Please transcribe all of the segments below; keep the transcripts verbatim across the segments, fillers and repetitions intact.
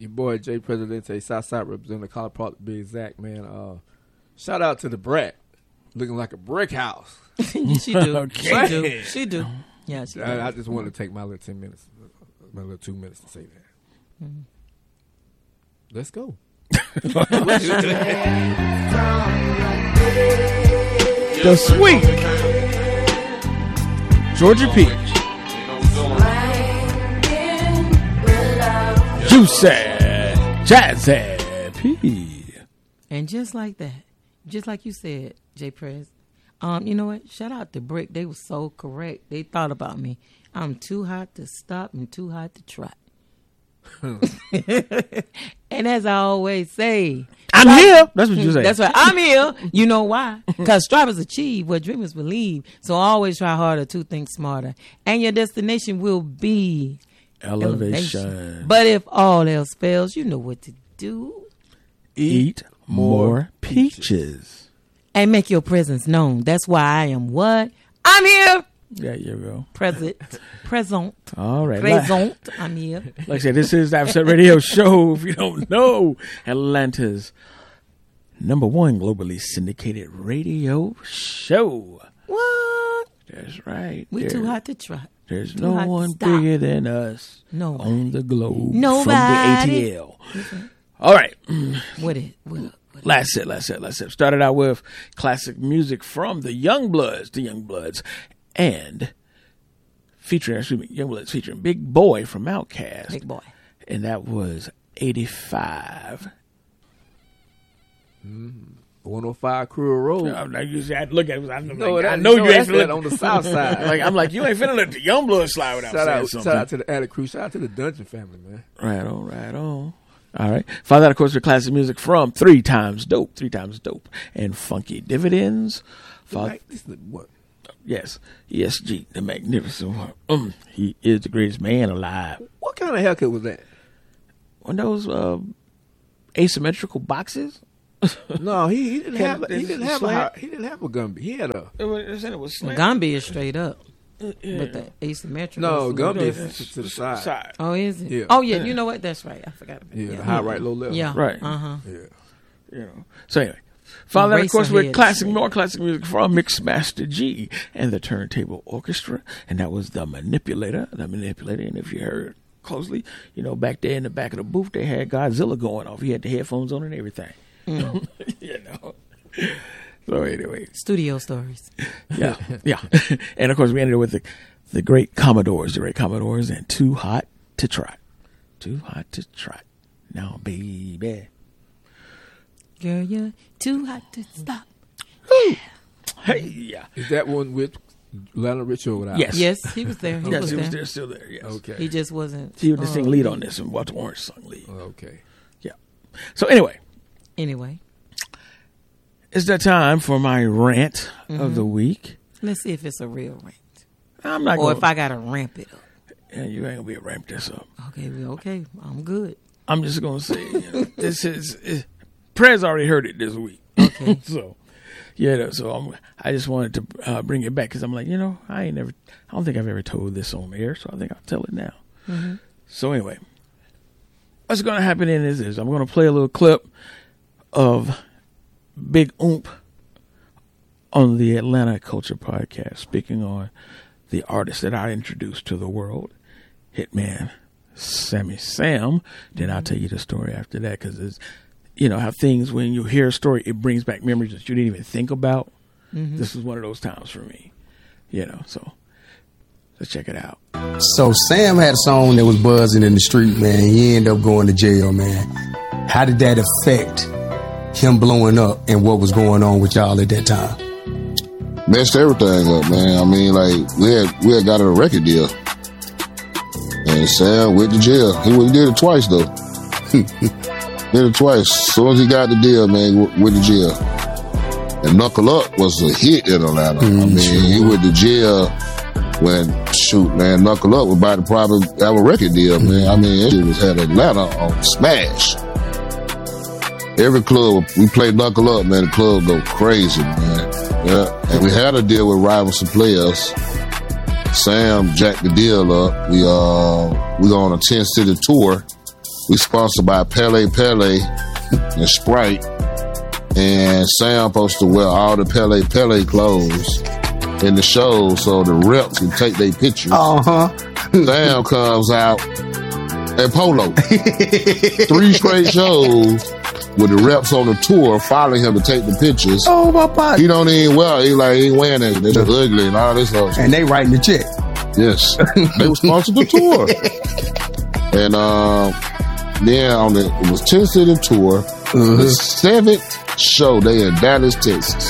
Your boy Jay Presidente, Southside representing the College Park to be exact, man. Uh, shout out to the brat, looking like a brick house. she do. Okay. She do. She do. Yeah, she do. I, I just wanted to take my little ten minutes, my little two minutes to say that. Mm-hmm. Let's go. The sweet Georgia Peach. Juicy, Jazzy P. And just like that, just like you said, Jay Prez, um, you know what? Shout out to Brick. They were so correct. They thought about me. I'm too hot to stop and too hot to try. And as I always say, I'm Stripe, here. That's what you say. That's right. I'm here. You know why? Because strivers achieve what dreamers believe. So always try harder to think smarter. And your destination will be elevation. elevation. But if all else fails, you know what to do. Eat more peaches. And make your presence known. That's why I am what? I'm here. There you go. Present. Present. All right. Present. I'm here. Like I said, this is the Offset Radio Show. If you don't know, Atlanta's number one globally syndicated radio show. What? That's right. We there, too hot to try. There's too no one bigger than us Nobody. on the globe Nobody. from the A T L. Mm-hmm. All right. What it? What up? What last set, last set, last set. Started out with classic music from the Youngbloods, the Youngbloods, and featuring, excuse me, Youngbloods featuring Big Boy from Outkast. Big Boy. And that was eighty-five. Mm-hmm. one oh five Crew Road. I'm not using. I look at it. I know, no, like, that, I know you, you ain't finna on the south side. like I'm like you ain't finna let the Youngblood slide without shout saying out, something. Shout out to the Attic Crew. Shout out to the Dungeon family, man. Right on, right on. All right. Follow that, of course, with classic music from Three Times Dope, Three Times Dope, and Funky Dividends. Follow, like, this is what? Yes, E S G, the magnificent one. Um, he is the greatest man alive. What kind of haircut was that? One of those uh, asymmetrical boxes. No, he, he didn't have. A, he didn't have slant. a. He didn't have a Gumby. He had a. It was, it was slant. Gumby is straight up, uh, yeah. but the asymmetrical. No, is Gumby is is to the side. side. Oh, is it? Yeah. Oh, yeah. You know what? That's right. I forgot about Yeah, yeah. the high right, low left. Yeah. Right. Uh huh. Yeah. You know. So anyway. Follow that, of course, with head. classic, more classic music from Mixmaster G and the Turntable Orchestra. And that was The Manipulator. The Manipulator. And if you heard closely, you know, back there in the back of the booth, they had Godzilla going off. He had the headphones on and everything. Mm. You know. So anyway. Studio stories. Yeah. Yeah. And, of course, we ended with the, the great Commodores, the great Commodores, and Too Hot to Trot. Too Hot to Trot. Now, baby. Girl, you're too hot to stop. Woo. Hey, yeah. Is that one with Lionel Richie or without? Yes. Yes, he was there. He yes, was he there. was there, still there, yes. Okay. He just wasn't. He was the um, sing lead on this, and Walter Orange sung lead. Okay. Yeah. So anyway. Anyway. It's that time for my rant mm-hmm. of the week. Let's see if it's a real rant. I'm not Or gonna, if I got to ramp it up. Yeah, you ain't going to be able to ramp this up. Okay, well, okay. I'm good. I'm just going to say, you know, this is, is, Prez already heard it this week. Okay. So, yeah, so I'm, I just wanted to uh, bring it back because I'm like, you know, I ain't never, I don't think I've ever told this on air, so I think I'll tell it now. Mm-hmm. So anyway, what's going to happen in is, is I'm going to play a little clip of Big Oomp on the Atlanta Culture Podcast, speaking on the artist that I introduced to the world, Hitman Sammy Sam. Then I'll tell you the story after that because it's, you know, how things, when you hear a story, it brings back memories that you didn't even think about. Mm-hmm. This is one of those times for me, you know, so let's check it out. So Sam had a song that was buzzing in the street, man. He ended up going to jail, man. How did that affect him blowing up and what was going on with y'all at that time? Messed everything up, man. I mean, like, we had, we had got a record deal. And Sam went to jail. He did it twice, though. Did it twice. As soon as he got the deal, man, went to jail. And Knuckle Up was a hit in Atlanta. Mm, I mean, sure. He went to jail when, shoot, man, Knuckle Up was about to probably have a record deal, mm. man. I mean, it was had Atlanta on smash. Every club, we played Knuckle Up, man, the club go crazy, man. Yeah. And we had a deal with Rivals and Players. Sam jacked the deal up. We, uh, we on a ten city tour. we sponsored by Pele Pele and Sprite. And Sam supposed to wear all the Pele Pele clothes in the show so the reps can take their pictures. Uh-huh. Sam comes out in polo. Three straight shows with the reps on the tour following him to take the pictures. Oh, my God. He don't even wear He like, he ain't wearing that. They look ugly and all this stuff. And they writing the check. Yes. They were sponsored the tour. And um, then on the, it was ten city tour. Uh-huh. The seventh show, they in Dallas, Texas.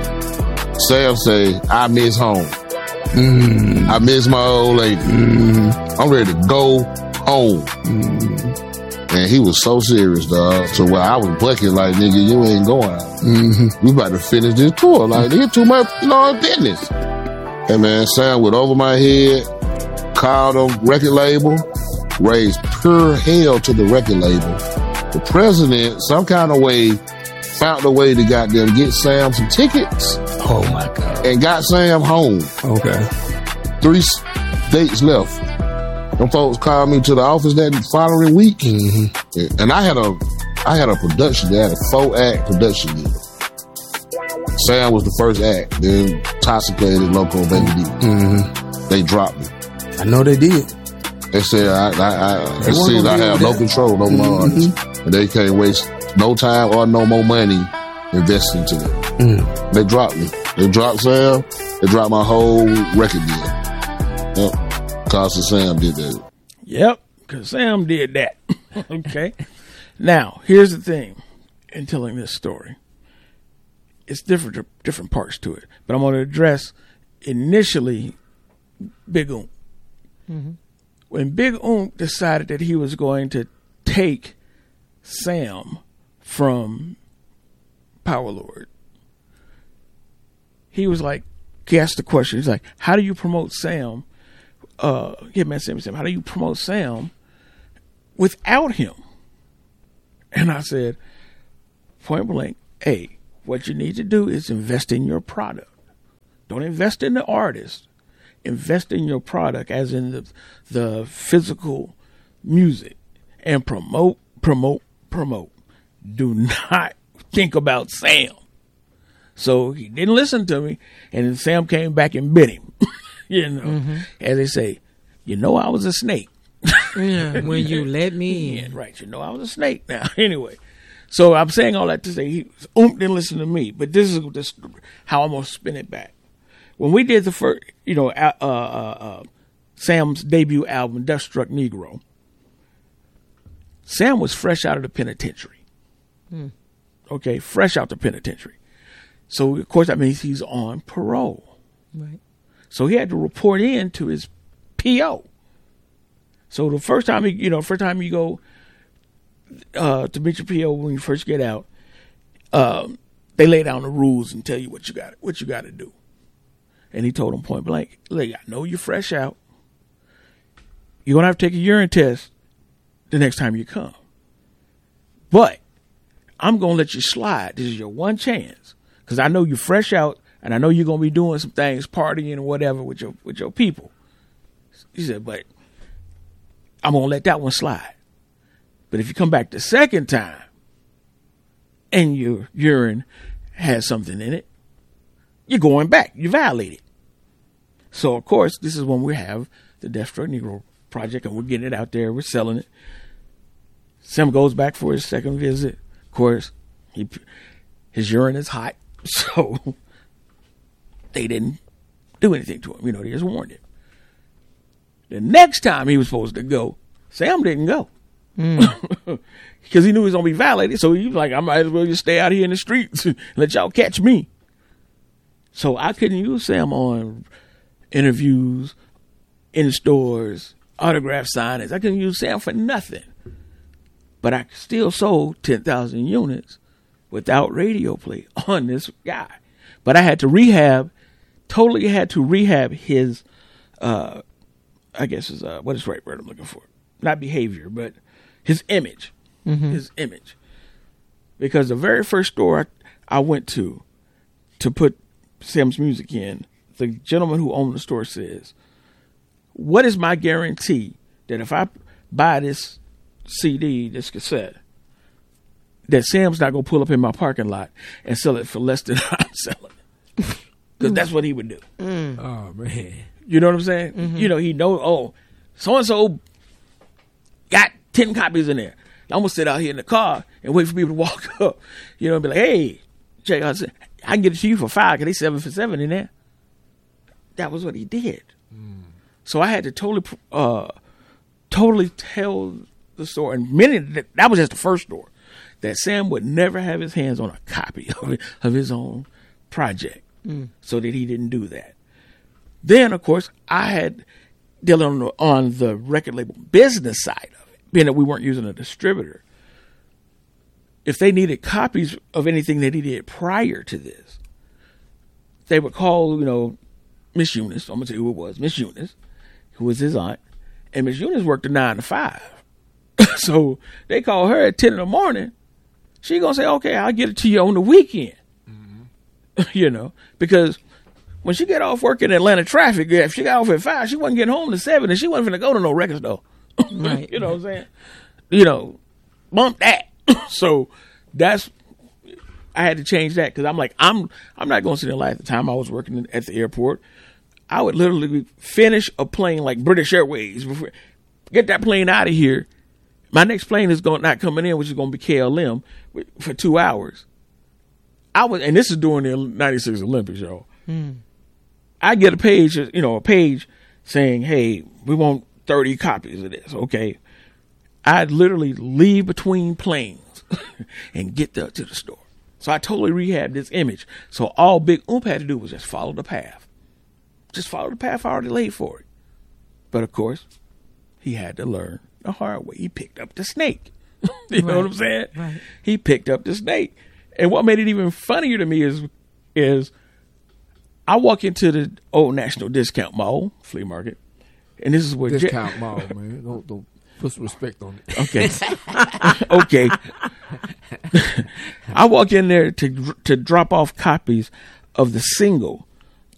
Sam say, I miss home. Mm. I miss my old lady. Mm. I'm ready to go home. Mm. And he was so serious, dog. So while I was bucking like, nigga, you ain't going out. Mm-hmm. We about to finish this tour. Like, nigga, too much, you know, business. Hey, man, Sam went over my head, called a record label, raised pure hell to the record label. The president, some kind of way, found a way to goddamn get Sam some tickets. Oh, my God. And got Sam home. Okay. Three dates left. Them folks called me to the office that following week. Mm-hmm. And I had a I had a production. They had a four-act production deal. Sam was the first act. Then Toxic played at Loco Baby D. Mm-hmm. They dropped me. I know they did. They said I I, I, they said I have no control over my artists. And they can't waste no time or no more money investing into them. Mm. They dropped me. They dropped Sam. They dropped my whole record deal. Yep. Cause Sam did that. Yep. Cause Sam did that. Okay. Now, here's the thing in telling this story. It's different, different parts to it. But I'm going to address initially Big Oomp. Mm-hmm. When Big Oomp decided that he was going to take Sam from Power Lord, he was like, he asked the question, he's like, how do you promote Sam? Uh, yeah, man, Sam, Sam, how do you promote Sam without him? And I said, point blank, hey, what you need to do is invest in your product. Don't invest in the artist. Invest in your product, as in the the physical music, and promote, promote, promote. Do not think about Sam. So he didn't listen to me, and then Sam came back and bit him. You know, mm-hmm. As they say, you know I was a snake. Yeah, when you let me in. Yeah, right, you know I was a snake now. Anyway, so I'm saying all that to say he Oomp didn't listen to me, but this is this, how I'm going to spin it back. When we did the first, you know, uh, uh, uh, Sam's debut album, Dust Struck Negro, Sam was fresh out of the penitentiary. Hmm. Okay, fresh out the penitentiary. So, of course, that means he's on parole. Right. So he had to report in to his P O. So the first time, he, you know, first time you go uh, to meet your P O when you first get out, um, they lay down the rules and tell you what you got, what you got to do. And he told him point blank, look, I know you're fresh out. You're going to have to take a urine test the next time you come. But I'm going to let you slide. This is your one chance. Because I know you're fresh out, and I know you're going to be doing some things, partying and whatever with your with your people. He said, but I'm going to let that one slide. But if you come back the second time and your urine has something in it, you're going back. You violated. So, of course, this is when we have the Dust Struck Negro project, and we're getting it out there. We're selling it. Sam goes back for his second visit. Of course, he, his urine is hot, so they didn't do anything to him. You know, they just warned him. The next time he was supposed to go, Sam didn't go. Mm. Because he knew he was going to be violated, so he was like, I might as well just stay out here in the streets and let y'all catch me. So I couldn't use Sam on interviews, in stores, autograph signings. I couldn't use Sam for nothing. But I still sold ten thousand units without radio play on this guy. But I had to rehab, totally had to rehab his, uh, I guess is uh, what is the right word I'm looking for? Not behavior, but his image. Mm-hmm. His image. Because the very first store I, I went to to put Sam's music in, the gentleman who owned the store says, what is my guarantee that if I buy this C D, this cassette, that Sam's not going to pull up in my parking lot and sell it for less than I'm selling it. Because that's what he would do. Mm. Oh, man. You know what I'm saying? Mm-hmm. You know, he know, oh, so-and-so got ten copies in there. I'm going to sit out here in the car and wait for people to walk up. You know, and be like, hey, check out, I can get it to you for five because they seven for seven in there. That was what he did. Mm. So I had to totally, uh, totally tell the store, and many, that was just the first store, that Sam would never have his hands on a copy of, it, of his own project. Mm. So that he didn't do that. Then, of course, I had dealing on the, on the record label business side of it, being that we weren't using a distributor. If they needed copies of anything that he did prior to this, they would call, you know, Miss Eunice. I'm going to tell you who it was. Miss Eunice, who was his aunt. And Miss Eunice worked a nine to five. So they call her at ten in the morning. She going to say, okay, I'll get it to you on the weekend. You know, because when she get off work in Atlanta traffic, if she got off at five, she wasn't getting home to seven, and she wasn't going to go to no record store. Right. You know what I'm saying? You know, bump that. So that's, I had to change that because I'm like, I'm I'm not going to sit there like at the time I was working at the airport. I would literally finish a plane like British Airways, before, get that plane out of here. My next plane is going not coming in, which is going to be K L M for two hours. I was, and this is during the ninety-six Olympics, y'all. Mm. I get a page, you know, a page saying, hey, we want thirty copies of this. Okay. I'd literally leave between planes and get there to the store. So I totally rehabbed this image. So all Big Oomp had to do was just follow the path. Just follow the path I already laid for it. But of course, he had to learn the hard way. He picked up the snake. You right. know what I'm saying? Right. He picked up the snake. And what made it even funnier to me is, is I walk into the Old National Discount Mall, flea market, and this is where discount J- mall, man. Don't don't put some respect on it. Okay, okay. I walk in there to to drop off copies of the single